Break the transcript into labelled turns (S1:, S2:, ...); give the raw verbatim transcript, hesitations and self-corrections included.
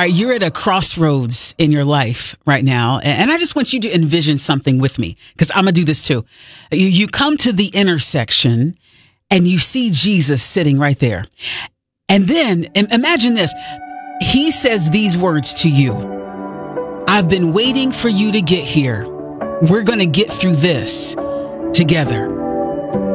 S1: right, you're at a crossroads in your life right now. And I just want you to envision something with me, because I'm going to do this too. You, you come to the intersection and you see Jesus sitting right there. And then imagine this. He says these words to you. I've been waiting for you to get here. We're going to get through this together.